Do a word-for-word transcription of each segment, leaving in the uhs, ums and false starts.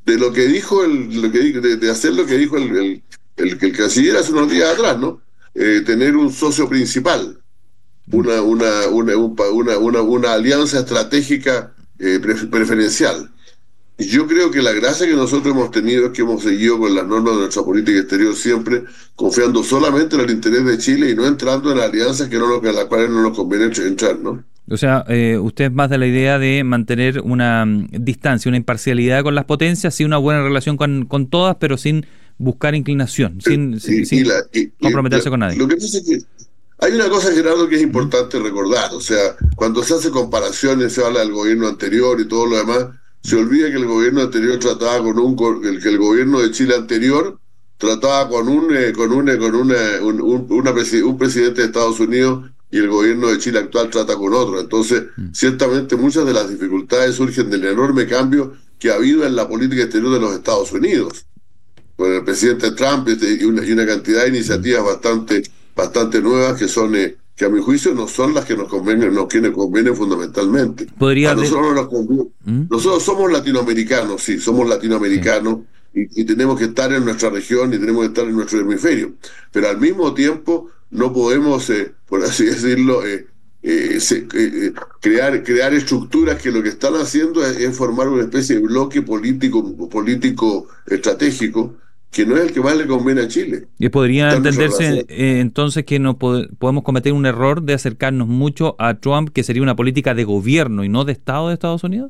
de lo que dijo el, lo que de, de hacer lo que dijo el, el, el, el canciller hace unos días atrás, ¿no? Eh, tener un socio principal, una, una, una, una, una, una alianza estratégica eh, pre preferencial. Y yo creo que la gracia que nosotros hemos tenido es que hemos seguido con las normas de nuestra política exterior siempre, confiando solamente en el interés de Chile y no entrando en alianzas que no nos, a las cuales no nos conviene entrar, ¿no? O sea, eh, usted es más de la idea de mantener una um, distancia, una imparcialidad con las potencias, sí, una buena relación con, con todas, pero sin buscar inclinación, sin, Y, sin, y sin la, y, comprometerse y, con nadie. lo que pasa es que hay una cosa, Gerardo, que es importante recordar. O sea, cuando se hace comparaciones, se habla del gobierno anterior y todo lo demás, se olvida que el gobierno anterior trataba con un, el, que el gobierno de Chile anterior trataba con un, eh, con una, con una, un, un, una presi un presidente de Estados Unidos y el gobierno de Chile actual trata con otro. Entonces, ciertamente muchas de las dificultades surgen del enorme cambio que ha habido en la política exterior de los Estados Unidos, con el presidente Trump y una, y una cantidad de iniciativas bastante, bastante nuevas que son, eh, que a mi juicio no son las que nos convienen, nos que nos convienen fundamentalmente. Podría A de... nosotros no nos conviene. ¿Mm? Nosotros somos latinoamericanos, sí, somos latinoamericanos sí. y, y tenemos que estar en nuestra región y tenemos que estar en nuestro hemisferio. Pero al mismo tiempo no podemos, eh, por así decirlo, eh, Eh, se, eh, crear, crear estructuras que lo que están haciendo es, es formar una especie de bloque político, político estratégico que no es el que más le conviene a Chile. Y podría Está en nuestra entenderse relación. eh, entonces que no pod podemos cometer un error de acercarnos mucho a Trump, que sería una política de gobierno y no de Estado de Estados Unidos.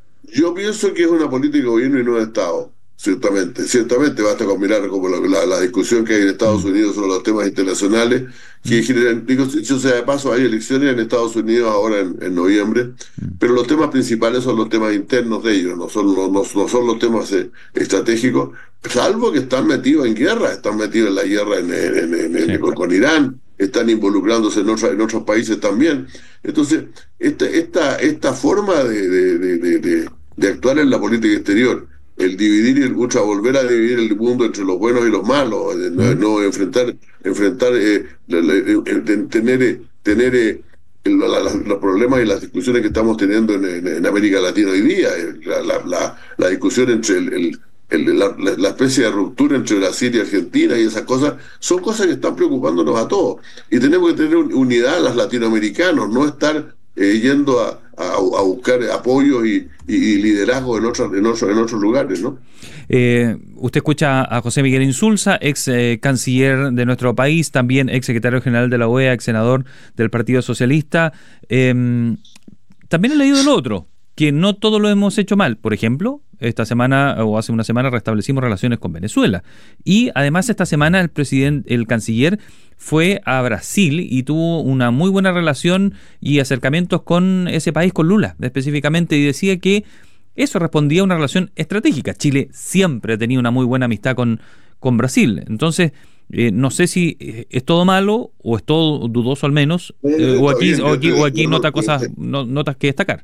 Yo pienso que es una política de gobierno y no de Estado. Ciertamente, ciertamente basta con mirar como la, la, la discusión que hay en Estados Mm. General sobre los temas internacionales, que Mm. generan, digo, dicho sea de paso, hay elecciones en Estados Unidos ahora en, en noviembre, Mm. pero los temas principales son los temas internos de ellos, no son, no, no, no son los temas eh, estratégicos, salvo que están metidos en guerra, están metidos en la guerra en, en, en, en, Sí. con, con Irán, están involucrándose en, otra, en otros países también. Entonces, esta, esta, esta forma de, de, de, de, de, de actuar en la política exterior, el dividir y el ultra, volver a dividir el mundo entre los buenos y los malos, eh, no, Mm. no enfrentar, enfrentar, eh, la, la, eh, tener, eh, tener eh, la, la, los problemas y las discusiones que estamos teniendo en, en, en América Latina hoy día, eh, la, la, la, la discusión entre el, el El, la, la especie de ruptura entre Brasil y Argentina y esas cosas, son cosas que están preocupándonos a todos. Y tenemos que tener unidad a los latinoamericanos, no estar eh, yendo a, a, a buscar apoyo y, y, y liderazgo en otros, en, otros, en otros lugares, ¿no? Eh, usted escucha a José Miguel Insulza, ex eh, canciller de nuestro país, también ex secretario general de la O E A, ex senador del Partido Socialista. Eh, también he leído lo otro, que no todo lo hemos hecho mal. Por ejemplo, esta semana o hace una semana restablecimos relaciones con Venezuela. Y además esta semana el presidente, el canciller fue a Brasil y tuvo una muy buena relación y acercamientos con ese país, con Lula específicamente, y decía que eso respondía a una relación estratégica. Chile siempre ha tenido una muy buena amistad con, con Brasil. Entonces, eh, no sé si es todo malo o es todo dudoso al menos, eh, o aquí, o aquí, o aquí nota cosas, no, notas que destacar.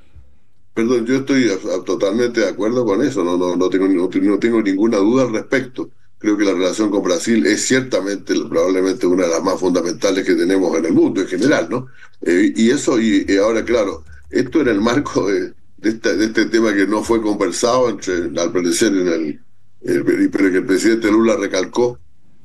Perdón, yo estoy a, a, totalmente de acuerdo con eso, no, no, no, tengo, no, no tengo ninguna duda al respecto. Creo que la relación con Brasil es ciertamente, probablemente una de las más fundamentales que tenemos en el mundo en general, ¿no? Eh, y eso, y, y ahora, claro, esto en el marco de, de, esta, de este tema que no fue conversado entre, al parecer, en el, el, pero que el presidente Lula recalcó,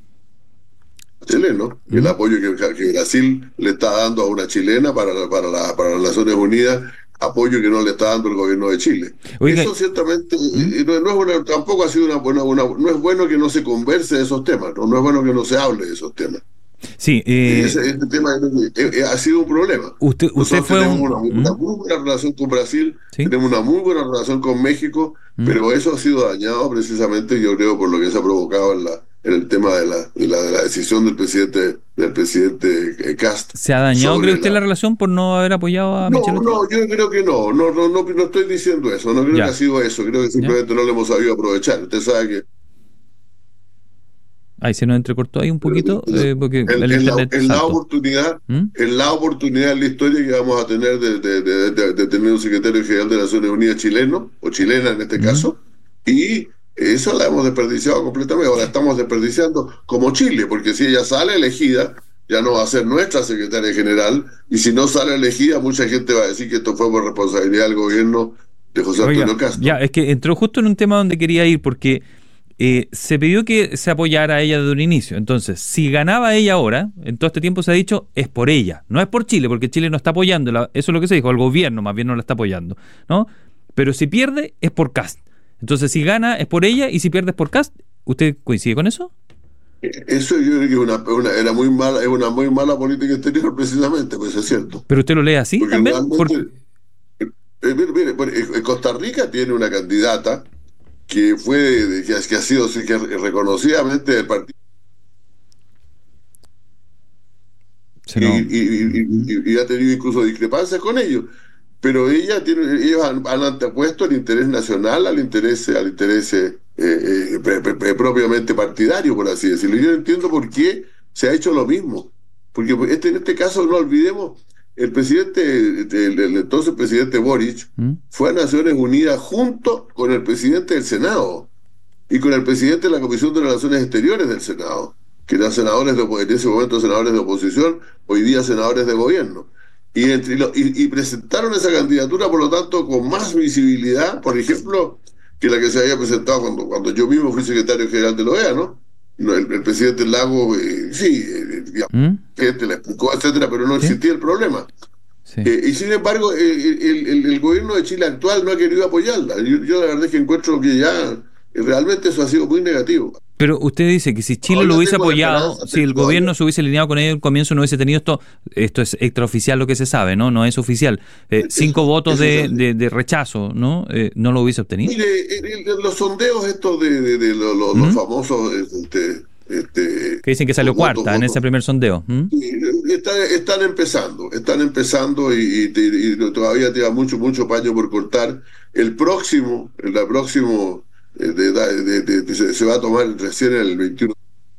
chileno, ¿Mm? el apoyo que, que Brasil le está dando a una chilena para, para, la, para las Naciones Unidas, apoyo que no le está dando el gobierno de Chile. Oiga, eso ciertamente ¿Mm? no, no es una, tampoco ha sido una buena, una, no es bueno que no se converse de esos temas, no, no es bueno que no se hable de esos temas. Sí, eh, ese, este tema eh, eh, ha sido un problema. Usted, usted Nosotros fue tenemos un... una, una muy buena relación con Brasil, ¿Sí? tenemos una muy buena relación con México, ¿Mm? pero eso ha sido dañado precisamente, yo creo, por lo que se ha provocado en la en el tema de la, de la, de la decisión del presidente del presidente Cast. ¿Se ha dañado, cree usted, la... la relación por no haber apoyado a no, Michelle? No, yo creo que no. No, no, no, no estoy diciendo eso. No creo ya. que ha sido eso. Creo que simplemente ¿Ya? no lo hemos sabido aprovechar. Usted sabe que... Ahí se nos entrecortó ahí un poquito. En, eh, porque en, el en, internet la, en la oportunidad ¿Mm? en la oportunidad en la historia que vamos a tener de, de, de, de, de tener un secretario general de Naciones Unidas chileno, o chilena en este ¿Mm? caso, y eso la hemos desperdiciado completamente. Ahora estamos desperdiciando como Chile, porque si ella sale elegida, ya no va a ser nuestra secretaria general, y si no sale elegida, mucha gente va a decir que esto fue por responsabilidad del gobierno de José Oiga, Antonio Cast. ya, es que entró justo en un tema donde quería ir, porque eh, se pidió que se apoyara a ella desde un inicio. Entonces, si ganaba ella ahora, en todo este tiempo se ha dicho, es por ella, no es por Chile, porque Chile no está apoyándola. Eso es lo que se dijo, el gobierno más bien no la está apoyando, ¿no? Pero si pierde, es por Cast. Entonces, si gana, es por ella, y si pierde, es por Cast. ¿Usted coincide con eso? Eso yo creo que es una, una- era muy mala, es una muy mala política exterior, precisamente, pues es cierto. ¿Pero usted lo lee así Porque también? Por- realmente, eh, eh, mire, mire, por- eh, Costa Rica tiene una candidata que fue, de- que, ha que ha sido sí, que reconocidamente del partido Sí, y, no. y- y- y- y ha tenido incluso discrepancias con ellos. Pero ella tiene, ellos han, han antepuesto el interés nacional al interés, al interés eh, eh, pre- pre- pre- propiamente partidario, por así decirlo. Yo no entiendo por qué se ha hecho lo mismo. Porque este, en este caso, no olvidemos, el presidente, el, el entonces presidente Boric, ¿Mm? fue a Naciones Unidas junto con el presidente del Senado y con el presidente de la Comisión de Relaciones Exteriores del Senado, que eran senadores de, opo- en ese momento senadores de oposición, hoy día senadores de gobierno. Y, entre, lo- y, y presentaron esa candidatura, por lo tanto, con más visibilidad, por ejemplo, que la que se había presentado cuando, cuando yo mismo fui secretario general de la O E A, ¿no? No, el, el presidente Lago, eh, sí, eh, digamos, ¿Mm? gente la explicó, etcétera, pero no ¿Sí? existía el problema. Sí. Eh, y sin embargo, eh, el, el- el gobierno de Chile actual no ha querido apoyarla. Yo, yo la verdad es que encuentro que ya eh, realmente eso ha sido muy negativo. Pero usted dice que si Chile lo Todavía hubiese tengo apoyado, esperanza, si el todavía. gobierno se hubiese alineado con ellos al comienzo, no hubiese tenido esto. Esto es extraoficial lo que se sabe, ¿no? No es oficial. Eh, cinco Eso, votos eso es de, así. de, de rechazo, ¿no? Eh, ¿no lo hubiese obtenido? Mire, el- el- los sondeos estos de, de- de lo- lo- los ¿Mm? famosos este, este, Que dicen que salió votos, cuarta en ese votos, primer sondeo. ¿Mm? sí, están, están empezando, están empezando y, y te- y todavía queda mucho, mucho paño por cortar. El próximo, el próximo eh, de, de- de- de- se, se va a tomar recién el veintiuno.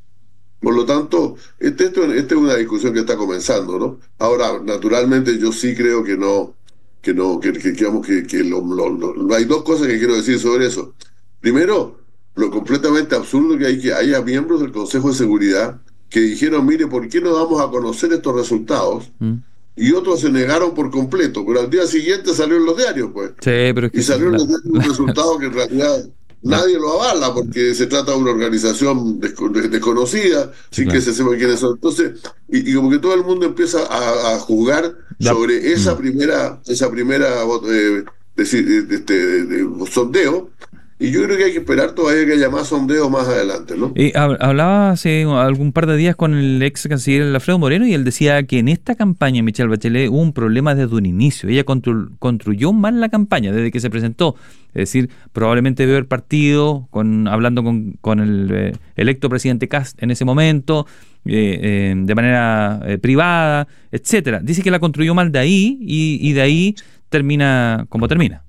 Por lo tanto, este, esto, esta es una discusión que está comenzando, ¿no? Ahora, naturalmente, yo sí creo que no, que no, que, que, digamos que, que lo- lo- lo- hay dos cosas que quiero decir sobre eso. Primero, lo completamente absurdo que hay que haya miembros del Consejo de Seguridad que dijeron, mire, ¿por qué no damos a conocer estos resultados? ¿Mm? Y otros se negaron por completo, pero al día siguiente salió en los diarios, pues. Sí, pero es que Y esa es salió en la, los diarios un resultado que en realidad la- nadie lo avala porque se trata de una organización desco- de- desconocida, sí, sin que claro. se sepa quiénes son. Entonces, y, y como que todo el mundo empieza a, a juzgar Ya. sobre esa Mm. primera, esa primera eh, decir, eh, este, de- de- sondeo, y yo creo que hay que esperar todavía que haya más sondeos más adelante, ¿no? Eh, hab- hablaba hace algún par de días con el ex canciller Alfredo Moreno y él decía que en esta campaña Michelle Bachelet hubo un problema desde un inicio. Ella constru- construyó mal la campaña desde que se presentó. Es decir, probablemente vio el partido con, hablando con, con el eh, electo presidente Kast en ese momento, eh, eh, de manera eh, privada, etcétera. Dice que la construyó mal de ahí y, y de ahí termina como termina.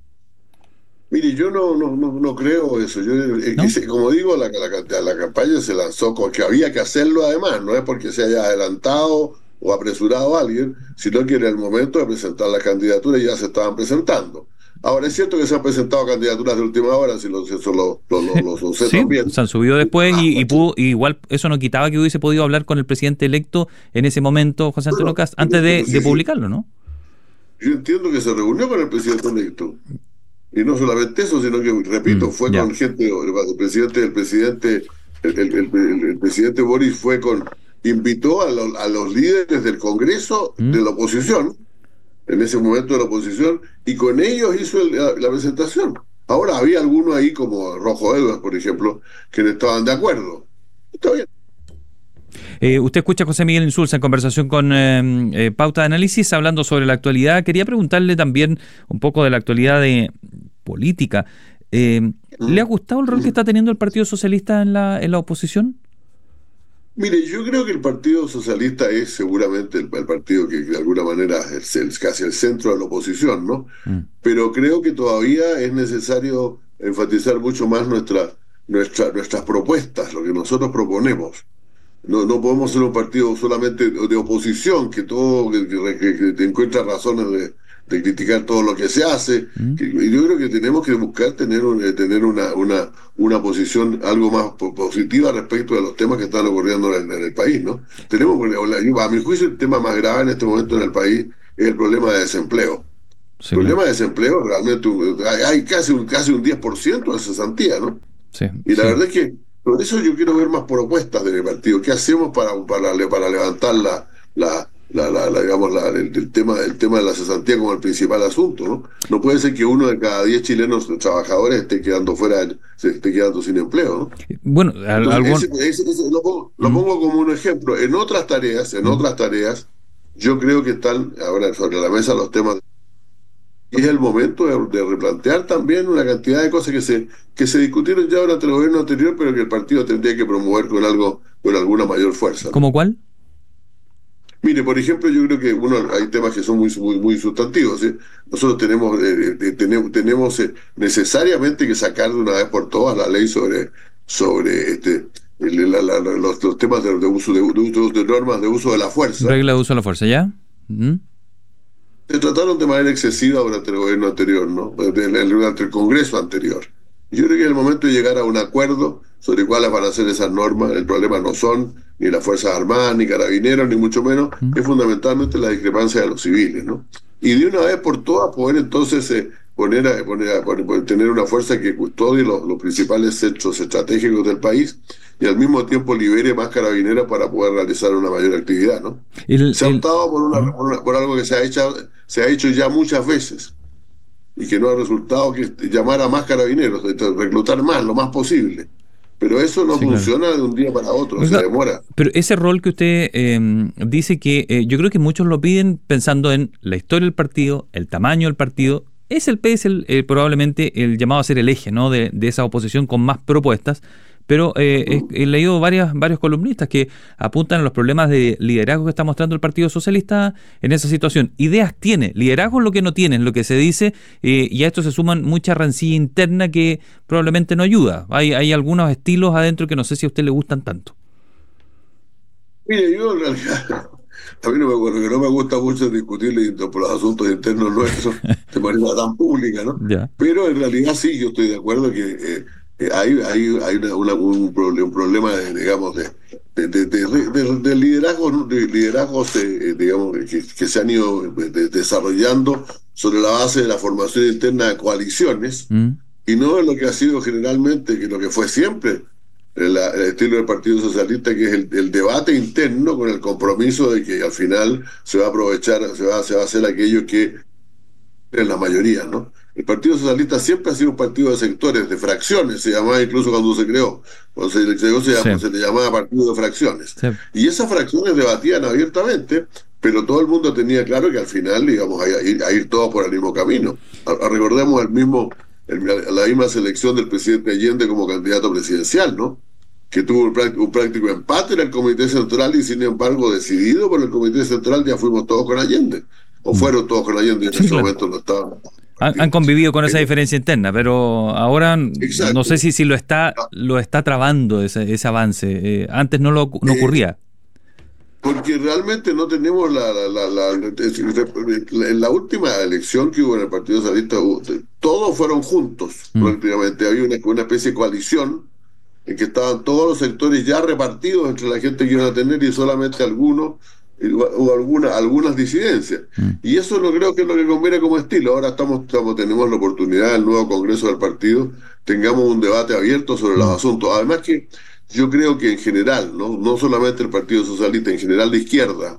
Mire, yo no, no, no, no creo eso. Yo, eh, ¿No? que se- como digo, la, la, la campaña se lanzó porque había que hacerlo además, no es porque se haya adelantado o apresurado a alguien, sino que en el momento de presentar las candidaturas ya se estaban presentando. Ahora, es cierto que se han presentado candidaturas de última hora, si lo, si eso lo, lo, lo, lo sé Sí, también. se han subido después y, y pudo, y igual eso no quitaba que hubiese podido hablar con el presidente electo en ese momento, José Antonio Bueno, Kast, antes de, sí, de sí. publicarlo, ¿no? Yo entiendo que se reunió con el presidente electo. Y no solamente eso, sino que, repito, Mm, fue ya. con gente, el presidente, el presidente, el, el- el- el presidente Boris fue con, invitó a, lo- a los líderes del Congreso Mm. de la oposición, en ese momento de la oposición, y con ellos hizo el- la, la presentación. Ahora había algunos ahí, como Rojo Edwards, por ejemplo, que no estaban de acuerdo. Está bien. Eh, usted escucha a José Miguel Insulza en conversación con eh, eh, Pauta de Análisis, hablando sobre la actualidad. Quería preguntarle también un poco de la actualidad de política. Eh, ¿Le ha gustado el rol que está teniendo el Partido Socialista en la, en la oposición? Mire, yo creo que el Partido Socialista es seguramente el, el partido que de alguna manera es el- casi el centro de la oposición, ¿no? Mm. Pero creo que todavía es necesario enfatizar mucho más nuestra, nuestra, nuestras propuestas, lo que nosotros proponemos. No, no podemos ser un partido solamente de oposición, que todo que, que- que- que encuentra razones de, de criticar todo lo que se hace. Mm. Que- y yo creo que tenemos que buscar tener, un- eh, tener una, una, una posición algo más po- positiva respecto de los temas que están ocurriendo en, en el país, ¿no? Tenemos, a mi juicio, el tema más grave en este momento en el país es el problema de desempleo. Sí, el problema claro. de desempleo realmente hay, hay casi un casi un diez por ciento de cesantía, ¿no? Sí, Y la sí. verdad es que por eso yo quiero ver más propuestas de mi partido. ¿Qué hacemos para, para, para levantar la, la, la, la, la, digamos, la, el, el tema, el tema de la cesantía como el principal asunto, ¿no? No puede ser que uno de cada diez chilenos trabajadores esté quedando fuera, se esté quedando sin empleo, ¿no? Bueno, al- Entonces, ese, algún... ese- ese lo, pongo, lo Mm, pongo como un ejemplo. En otras tareas, en mm. otras tareas, yo creo que están ahora sobre la mesa los temas. Y es el momento de, de replantear también una cantidad de cosas que se, que se discutieron ya durante el gobierno anterior, pero que el partido tendría que promover con algo, con alguna mayor fuerza, ¿no? ¿Cómo cuál? Mire, por ejemplo, yo creo que uno hay temas que son muy, muy, muy sustantivos, ¿sí? Nosotros tenemos, eh, eh, tenemos, tenemos eh, necesariamente que sacar de una vez por todas la ley sobre, sobre este, el- la- la- la- los, los temas de, de uso de, de uso de normas de uso de la fuerza. Regla de uso de la fuerza, ¿ya? Mm. Se trataron de manera excesiva durante el gobierno anterior, ¿no? Durante el Congreso anterior. Yo creo que es el momento de llegar a un acuerdo sobre cuáles van a ser esas normas. El problema no son ni las Fuerzas Armadas, ni Carabineros, ni mucho menos, Mm. es fundamentalmente la discrepancia de los civiles, ¿no? Y de una vez por todas poder entonces eh, poner, a, poner, a, poner tener una fuerza que custodie los, los principales centros estratégicos del país y al mismo tiempo libere más carabineros para poder realizar una mayor actividad, ¿no? El, Se ha el, optado por, una, mm. por, una- por algo que se ha hecho, se ha hecho ya muchas veces y que no ha resultado, que es llamar a más carabineros, reclutar más, lo más posible. Pero eso no Sí, claro. funciona de un día para otro, se Oiga, demora. pero ese rol que usted eh, dice que eh, yo creo que muchos lo piden pensando en la historia del partido, el tamaño del partido. Es el P es el, eh, probablemente el llamado a ser el eje, ¿no? de, de esa oposición con más propuestas. Pero eh, he, he leído varias, varios columnistas que apuntan a los problemas de liderazgo que está mostrando el Partido Socialista en esa situación. Ideas tiene, liderazgo es lo que no tiene, es lo que se dice, eh, y a esto se suman mucha rancilla interna que probablemente no ayuda. Hay, hay algunos estilos adentro que no sé si a usted le gustan tanto. Mire, yo en realidad, a mí no me, bueno, que no me gusta mucho discutir por los asuntos internos nuestros de manera tan pública, ¿no? Ya. Pero en realidad sí, yo estoy de acuerdo que eh, eh, hay, hay, hay una, una- un, problema, un problema de, digamos, de, de, de, de, de- de liderazgo, ¿no? De liderazgos, eh, digamos, que, que se han ido de- de- desarrollando sobre la base de la formación interna de coaliciones Mm. y no en lo que ha sido generalmente, que lo que fue siempre el, el estilo del Partido Socialista, que es el, el debate interno con el compromiso de que al final se va a aprovechar, se va, se va a hacer aquello que en la mayoría, ¿no? El Partido Socialista siempre ha sido un partido de sectores, de fracciones, se llamaba incluso cuando se creó. Cuando se creó se, llamó, Sí, se le llamaba partido de fracciones. sí. Y esas fracciones debatían abiertamente, pero todo el mundo tenía claro que al final íbamos a ir, a ir todos por el mismo camino. A- a- recordemos el mismo, el- la misma selección del presidente Allende como candidato presidencial, ¿no? Que tuvo un práctico, un práctico empate en el Comité Central y sin embargo decidido por el Comité Central ya fuimos todos con Allende. O Mm. fueron todos con Allende, en Sí, ese claro. momento no estaban. Han, han convivido con esa Eh, diferencia interna, pero ahora no sé Exacto. si, si lo está lo está trabando ese, ese avance. Eh, antes no lo no Eh, ocurría. porque realmente no tenemos la, la, la, la- es decir, en la última elección que hubo en el Partido Socialista, hubo- todos fueron juntos, Mm. prácticamente. Había una, una especie de coalición en que estaban todos los sectores ya repartidos entre la gente que iban a tener y solamente algunos, y hubo alguna, algunas disidencias. Mm. Y eso no creo que es lo que conviene como estilo. Ahora estamos, estamos tenemos la oportunidad del nuevo Congreso del partido, tengamos un debate abierto sobre los Mm. asuntos. Además que yo creo que en general, no, no solamente el Partido Socialista, en general la izquierda,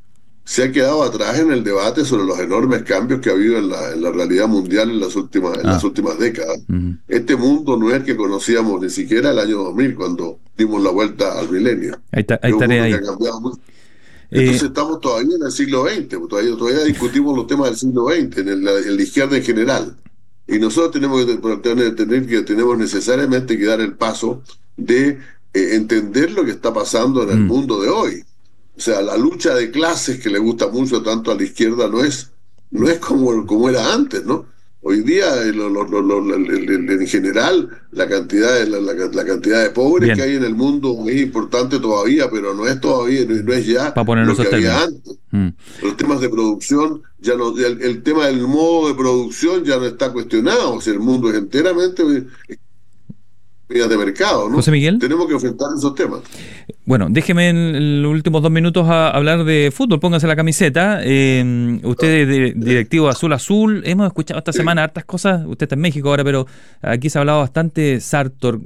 se ha quedado atrás en el debate sobre los enormes cambios que ha habido en la, en la realidad mundial en las últimas, en las Ah. últimas décadas. Mm. Este mundo no es el que conocíamos ni siquiera el año dos mil, cuando dimos la vuelta al milenio. Hay, ta- Es hay un tarea mundo que ahí. ha cambiado mucho. Eh, Entonces estamos todavía en el siglo veinte, pues, todavía, todavía discutimos los temas del siglo veinte, en, el- en la izquierda en general. Y nosotros tenemos que tener, tener que tenemos necesariamente que dar el paso de eh, entender lo que está pasando en el Mm. mundo de hoy. O sea, la lucha de clases que le gusta mucho tanto a la izquierda no es, no es como, como era antes, ¿no? Hoy día, eh, lo- lo- lo- lo- lo- el- el- en general, la cantidad, de, la, la- la cantidad de pobres Bien. que hay en el mundo es importante todavía, pero no es todavía, no, no es ya Para poner lo esos que había términos. antes. Mm. Los temas de producción, ya no, el, el tema del modo de producción ya no está cuestionado, o sea, el mundo es enteramente economías de mercado, ¿no? José Miguel. Tenemos que enfrentar esos temas. Bueno, déjeme en los últimos dos minutos a hablar de fútbol, póngase la camiseta. Eh, usted es de, directivo Azul Azul, hemos escuchado esta semana hartas cosas, usted está en México ahora, pero aquí se ha hablado bastante Sartor,